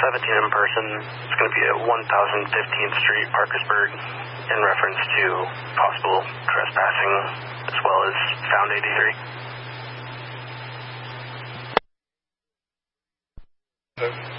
17 in person. It's going to be at 1015th Street, Parkersburg, in reference to possible trespassing as well as found 83.